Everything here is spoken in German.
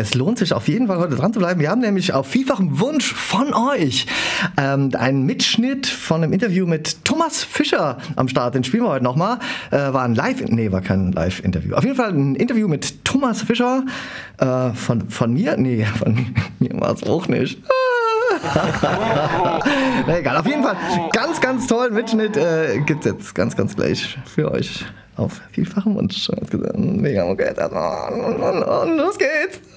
es lohnt sich auf jeden Fall heute dran zu bleiben. Wir haben nämlich auf vielfachen Wunsch von euch einen Mitschnitt von einem Interview mit Thomas Fischer am Start. Den spielen wir heute nochmal. War kein Live-Interview. Auf jeden Fall ein Interview mit Thomas Fischer von mir. Nee, von mir war es auch nicht. Na egal, auf jeden Fall ganz, ganz tollen Mitschnitt gibt's jetzt ganz, ganz gleich für euch auf vielfachen Wunsch. Mega, okay, und los geht's!